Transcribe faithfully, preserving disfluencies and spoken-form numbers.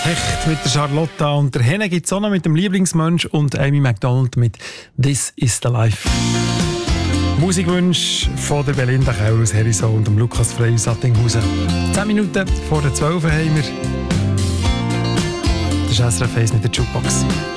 Hecht mit der Charlotta und der Henne gibt es auch noch mit dem Lieblingsmensch und Amy Macdonald mit «This is the Life». Musikwunsch von der Belinda Kauer aus Herisau und dem Lukas Frey aus Attinghausen. Zehn Minuten vor der zwölf haben wir. Das ist S R F eins mit der Jukebox.